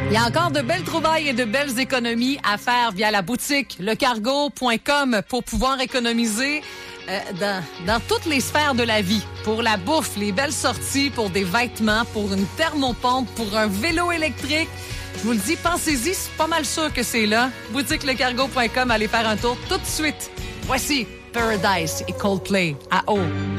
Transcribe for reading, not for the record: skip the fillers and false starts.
Il y a encore de belles trouvailles et de belles économies à faire via la boutique lecargo.com pour pouvoir économiser dans toutes les sphères de la vie. Pour la bouffe, les belles sorties, pour des vêtements, pour une thermopompe, pour un vélo électrique. Je vous le dis, pensez-y, c'est pas mal sûr que c'est là. Boutique lecargo.com, allez faire un tour tout de suite. Voici Paradise et Coldplay à eau.